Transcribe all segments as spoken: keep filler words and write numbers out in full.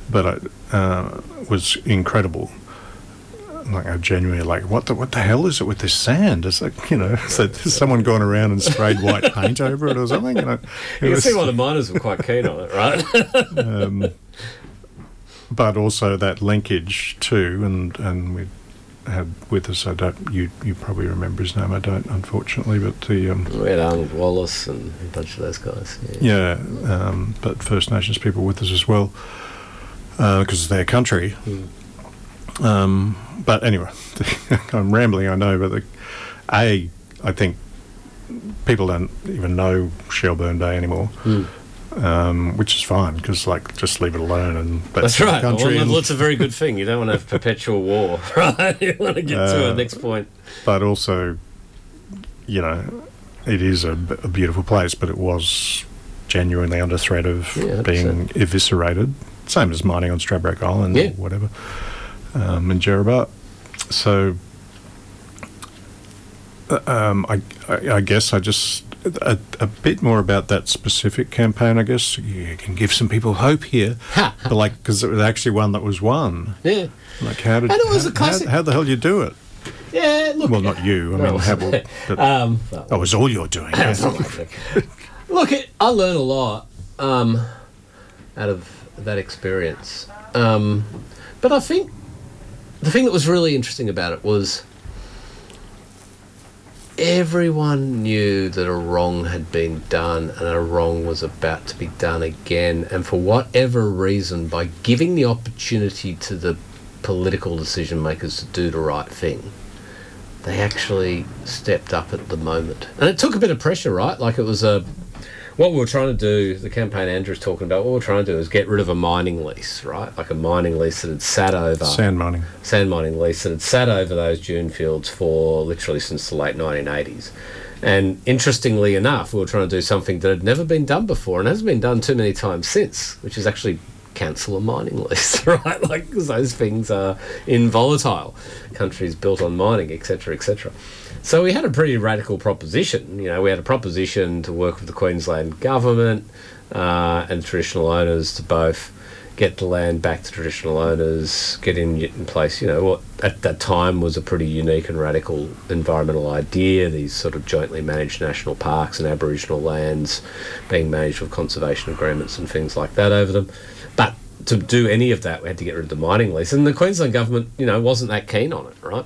but it uh, was incredible. Like I genuinely like, what the what the hell is it with this sand? It's like, you know, so has someone gone around and sprayed white paint over it or something? You know, it you can was, see why the miners were quite keen on it, right? um, but also that linkage too, and and we had with us, I don't, you you probably remember his name, I don't, unfortunately, but the um, we had Arnold Wallace and a bunch of those guys. Yeah, yeah um, but First Nations people with us as well, because uh, it's their country. Mm. Um, but anyway, I'm rambling, I know, but the, A, I think people don't even know Shelburne Bay anymore, mm. um, which is fine, because, like, just leave it alone. And that's, that's right. Country well, and that's a very good thing. You don't want to have perpetual war, right? You want to get uh, to the next point. But also, you know, it is a, a beautiful place, but it was genuinely under threat of yeah, being eviscerated, same as mining on Stradbroke Island yeah. or whatever. Um, in Jerrabah. So um, I, I, I guess I just a, a bit more about that specific campaign. I guess you can give some people hope here, but like because it was actually one that was won. Yeah. Like how did and it was how, a classic. How, how the hell did you do it? Yeah. Look. Well, not you. I no, mean, how, but, um, well, that was all you're doing. Look, it, I learned a lot um, out of that experience, um, but I think. The thing that was really interesting about it was everyone knew that a wrong had been done and a wrong was about to be done again. And for whatever reason, by giving the opportunity to the political decision makers to do the right thing, they actually stepped up at the moment. And it took a bit of pressure, right? Like it was a... What we were trying to do, the campaign Andrew's talking about, what we were trying to do is get rid of a mining lease, right? Like a mining lease that had sat over... Sand mining. Sand mining lease that had sat over those dune fields for literally since the late nineteen eighties. And interestingly enough, we were trying to do something that had never been done before and hasn't been done too many times since, which is actually cancel a mining lease, right? Like, because those things are involatile. Countries built on mining, et cetera, et cetera. So we had a pretty radical proposition. You know, we had a proposition to work with the Queensland government uh, and traditional owners to both get the land back to traditional owners, get in, in place, you know, what at that time was a pretty unique and radical environmental idea, these sort of jointly managed national parks and Aboriginal lands being managed with conservation agreements and things like that over them. But to do any of that, we had to get rid of the mining lease. And the Queensland government, you know, wasn't that keen on it, right?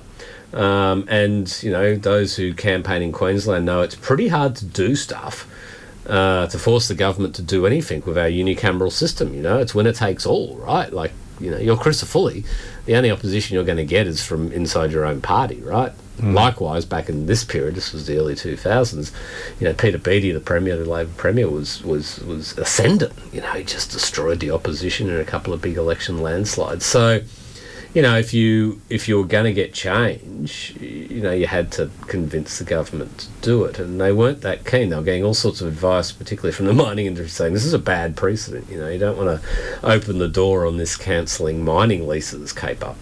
Um, and, you know, those who campaign in Queensland know it's pretty hard to do stuff, uh, to force the government to do anything with our unicameral system, you know. It's winner takes all, right? Like, you know, you're Crisafulli, the only opposition you're going to get is from inside your own party, right? Mm. Likewise, back in this period, this was the early two thousands, you know, Peter Beattie, the Premier, the Labor Premier, was, was, was ascendant. You know, he just destroyed the opposition in a couple of big election landslides. So, you know, if you if you were going to get change, you know, you had to convince the government to do it, and they weren't that keen. They were getting all sorts of advice, particularly from the mining industry, saying this is a bad precedent. You know, you don't want to open the door on this cancelling mining leases caper.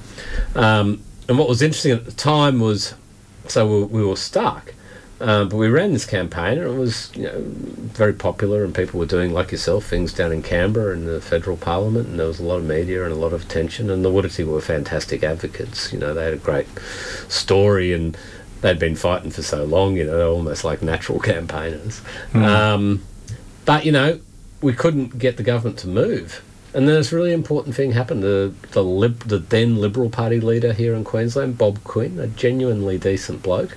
Um, and what was interesting at the time was, so we, we were stuck. Um, but we ran this campaign and it was, you know, very popular, and people were doing, like yourself, things down in Canberra in the federal parliament, and there was a lot of media and a lot of attention, and the Wurundjeri were fantastic advocates. You know, they had a great story and they'd been fighting for so long, you know, they're almost like natural campaigners. Mm. Um, but, you know, we couldn't get the government to move. And then this really important thing happened. The the, lib, the then Liberal Party leader here in Queensland, Bob Quinn, a genuinely decent bloke,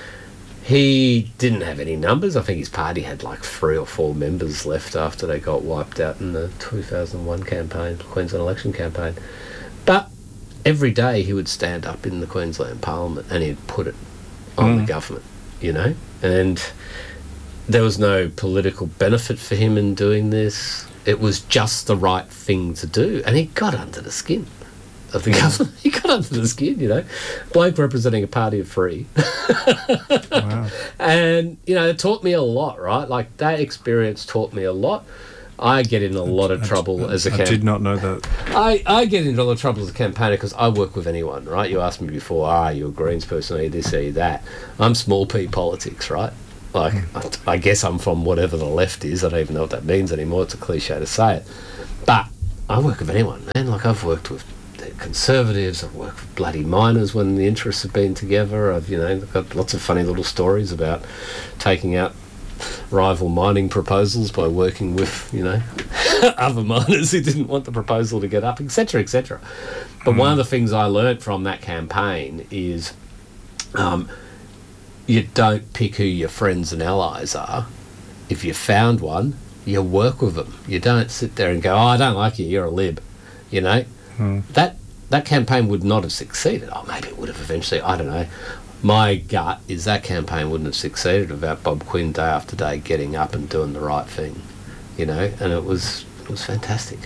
he didn't have any numbers. I think his party had like three or four members left after they got wiped out in the two thousand one campaign, Queensland election campaign. But every day he would stand up in the Queensland Parliament and he'd put it on mm. the government, you know. And there was no political benefit for him in doing this. It was just the right thing to do. And he got under the skin of the government. He got under the skin, you know. Bloke representing a party of three. Wow. And, you know, it taught me a lot, right? Like, that experience taught me a lot. I get in a lot of trouble I, as a campaigner. I did not know that. I, I get into a lot of trouble as a campaigner because I work with anyone, right? You asked me before, ah, you're a Greens person, are you this, are you that? I'm small p politics, right? Like, mm. I, I guess I'm from whatever the left is. I don't even know what that means anymore. It's a cliche to say it. But I work with anyone, man. Like, I've worked with the Conservatives, I've worked with bloody miners when the interests have been together. I've, you know, got lots of funny little stories about taking out rival mining proposals by working with, you know, other miners who didn't want the proposal to get up, et cetera, et cetera. But mm. one of the things I learnt from that campaign is um, you don't pick who your friends and allies are. If you found one, you work with them. You don't sit there and go, oh, I don't like you, you're a lib. You know, mm. that that campaign would not have succeeded. Oh, maybe it would have eventually, I don't know. My gut is that campaign wouldn't have succeeded without Bob Quinn day after day getting up and doing the right thing, you know, and it was it was fantastic.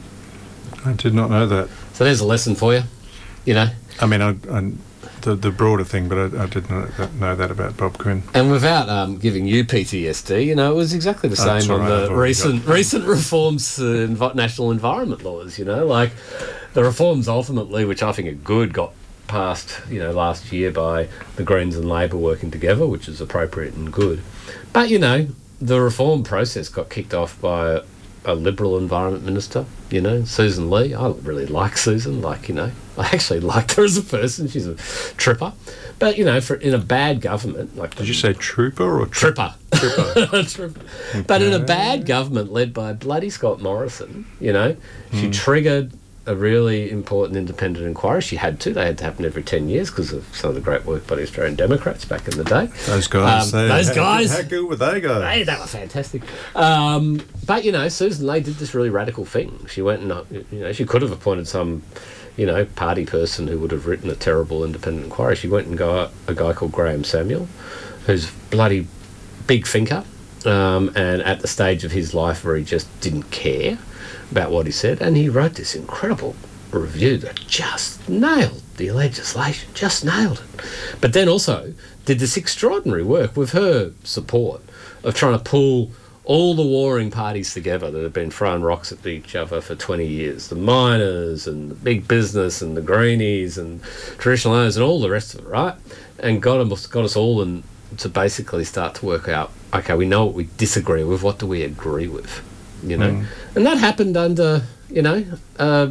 I did not know that. So there's a lesson for you, you know. I mean, I, I, the the broader thing, but I, I didn't know that, know that about Bob Quinn. And without um, giving you P T S D, you know, it was exactly the same oh, on right, the recent recent reforms to env- national environment laws, you know, like the reforms ultimately, which I think are good, got passed, you know, last year by the Greens and Labor working together, which is appropriate and good. But, you know, the reform process got kicked off by a, a Liberal Environment Minister, you know, Susan Lee. I really like Susan, like, you know, I actually liked her as a person. She's a tripper. But, you know, for in a bad government... like Did you say trooper or... Tri- tripper? Tripper. tripper. Okay. But in a bad government led by bloody Scott Morrison, you know, she mm. triggered a really important independent inquiry. She had to. They had to happen every ten years because of some of the great work by the Australian Democrats back in the day. Those guys. Um, they, those how, guys. How good were they guys? They, they were fantastic. Um, but, you know, Susan Lee did this really radical thing. She went and, uh, you know, she could have appointed some, you know, party person who would have written a terrible independent inquiry. She went and got a guy called Graham Samuel, who's bloody big thinker, um, and at the stage of his life where he just didn't care about what he said, and he wrote this incredible review that just nailed the legislation, just nailed it. But then also did this extraordinary work with her support of trying to pull all the warring parties together that have been throwing rocks at each other for twenty years, the miners and the big business and the greenies and traditional owners and all the rest of it, right? And got us, got us all in to basically start to work out, okay, we know what we disagree with, what do we agree with? You know, mm. and that happened under, you know, a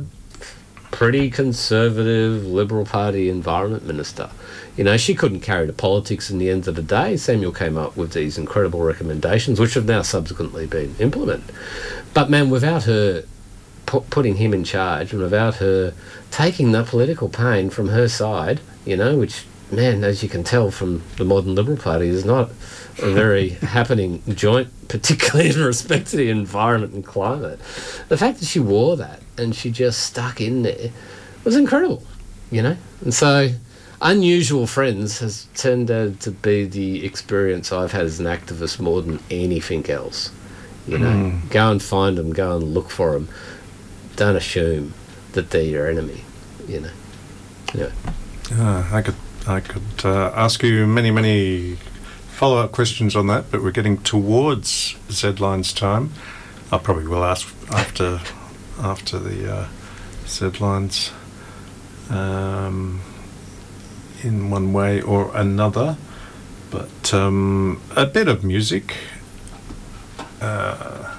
pretty conservative Liberal Party environment minister. You know, she couldn't carry the politics in the end of the day. Samuel came up with these incredible recommendations, which have now subsequently been implemented. But, man, without her pu- putting him in charge and without her taking the political pain from her side, you know, which, man, as you can tell from the modern Liberal Party, is not a very happening joint, particularly in respect to the environment and climate. The fact that she wore that and she just stuck in there was incredible, you know? And so unusual friends has turned out to be the experience I've had as an activist more than anything else. You know, mm. Go and find them, go and look for them. Don't assume that they're your enemy, you know? Yeah. Uh, I could, I could uh, ask you many, many follow-up questions on that, but we're getting towards Z-Lines time. I probably will ask after after the uh, Z-Lines um, in one way or another. But um, a bit of music. Uh,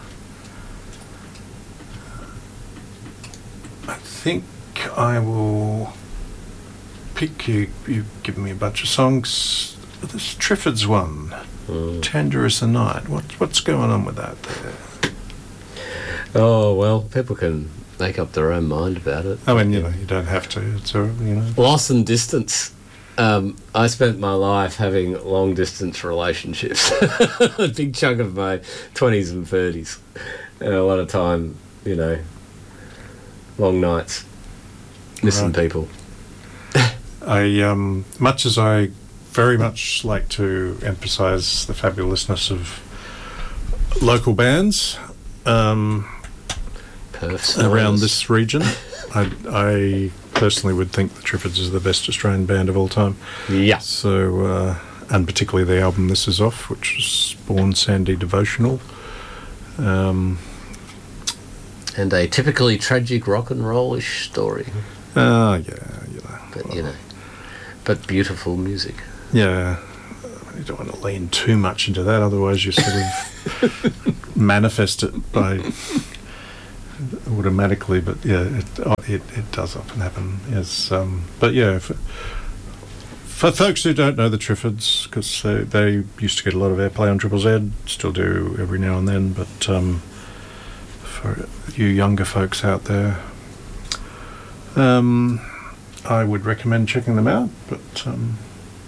I think I will pick you. You've given me a bunch of songs. This Triffids one, mm. Tender as the Night. What, what's going on with that there? Oh, well, people can make up their own mind about it. I mean, you know, you don't have to. It's a, you know. Loss and distance. Um, I spent my life having long-distance relationships. A big chunk of my twenties and thirties. And a lot of time, you know, long nights, missing right. people. I, um, much as I very much like to emphasise the fabulousness of local bands um, around this region. I, I personally would think the Triffids is the best Australian band of all time. Yeah. So, uh, and particularly the album This Is Off, which was Born Sandy Devotional. Um, and a typically tragic rock and roll-ish story. Ah, uh, yeah, you know. But, well, you know, but beautiful music. Yeah, you don't want to lean too much into that, otherwise you sort of manifest it by automatically, but yeah, it it, it does often happen. Yes, um, but yeah. For, For folks who don't know the Triffids, because they, they used to get a lot of airplay on Triple Z, still do every now and then, but um, for you younger folks out there, um, I would recommend checking them out, but um,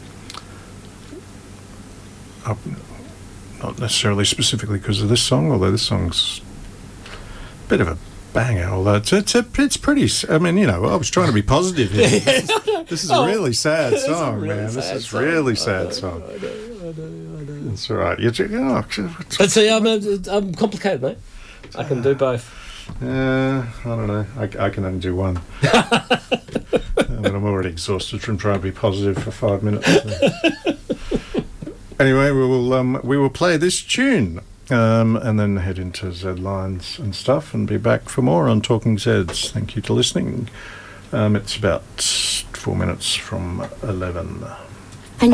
not necessarily specifically because of this song, although this song's a bit of a banger, although it's, it's, a, it's pretty, I mean, you know, I was trying to be positive here. This is, this is Oh, a really sad it's a song, really man. This sad is song. really I sad know, song. I know, I know, I know. It's all right. You, oh, But see, I'm, uh, I'm complicated, mate. I can do both. yeah, I don't know. I, I can only do one. And then I'm already exhausted from trying to be positive for five minutes. So. Anyway, we will um, we will play this tune. Um, and then head into Z lines and stuff and be back for more on Talking Zeds. Thank you for listening. Um, it's about four minutes from eleven.